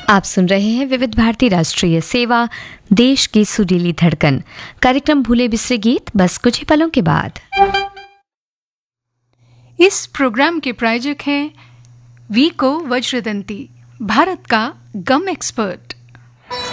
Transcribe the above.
आप सुन रहे हैं विविध भारती राष्ट्रीय सेवा, देश की सुरीली धड़कन। कार्यक्रम भूले बिसरे गीत बस कुछ ही पलों के बाद। इस प्रोग्राम के प्रायोजक हैं वीको वज्रदंती, भारत का गम एक्सपर्ट।